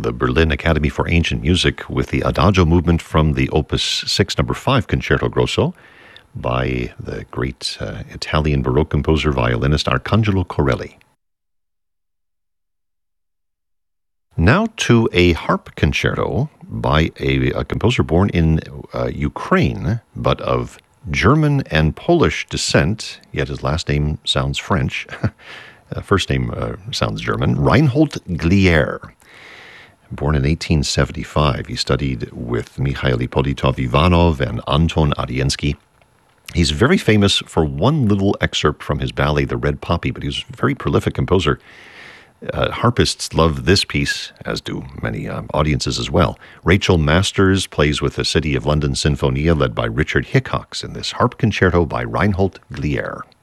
the Berlin Academy for Ancient Music with the Adagio movement from the Opus 6, number 5 Concerto Grosso by the great Italian Baroque composer, violinist Arcangelo Corelli. Now to a harp concerto by a composer born in Ukraine, but of German and Polish descent, yet his last name sounds French. First name sounds German. Reinhold Glier. Born in 1875, he studied with Mikhail Ippolitov Ivanov and Anton Ariensky. He's very famous for one little excerpt from his ballet, The Red Poppy, but he was a very prolific composer. Harpists love this piece, as do many audiences as well. Rachel Masters plays with the City of London Sinfonia, led by Richard Hickox, in this harp concerto by Reinhold Glier.